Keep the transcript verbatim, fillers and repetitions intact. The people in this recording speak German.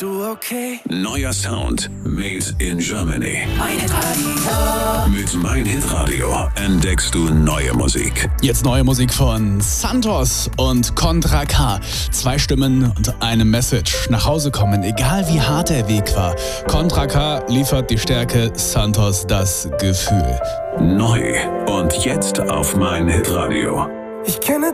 Du okay? Neuer Sound made in Germany. Mein Hitradio. Mit Mein Hitradio entdeckst du neue Musik. Jetzt neue Musik von Santos und Contra K. Zwei Stimmen und eine Message. Nach Hause kommen, egal wie hart der Weg war. Contra K liefert die Stärke, Santos das Gefühl. Neu und jetzt auf Mein Hitradio. Ich kenne